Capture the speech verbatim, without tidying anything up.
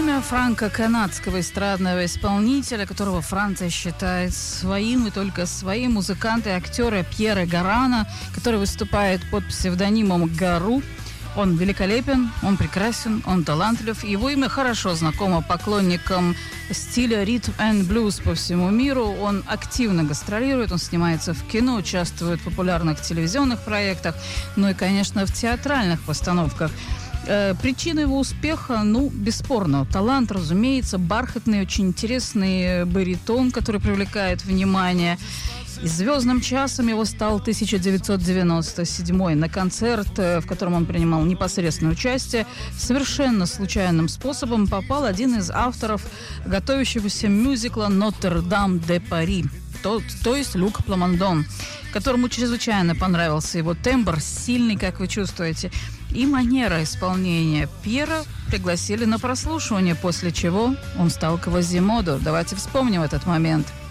Имя франко-канадского эстрадного исполнителя, которого Франция считает своим и только своим, музыканта и актера Пьера Гарана, который выступает под псевдонимом Гару. Он великолепен, он прекрасен, он талантлив. Его имя хорошо знакомо поклонникам стиля ритм and блюз по всему миру. Он активно гастролирует, он снимается в кино, участвует в популярных телевизионных проектах, ну и, конечно, в театральных постановках. Э, причина его успеха, ну, бесспорно, талант, разумеется, бархатный, очень интересный баритон, который привлекает внимание. И звездным часом его стал тысяча девятьсот девяносто седьмой. На концерт, в котором он принимал непосредственное участие, совершенно случайным способом попал один из авторов готовящегося мюзикла «Нотр-Дам де Пари», то, то есть Люк Пламондон, которому чрезвычайно понравился его тембр, сильный, как вы чувствуете, и манера исполнения. Пьера пригласили на прослушивание, после чего он стал Квазимодо. Давайте вспомним этот момент.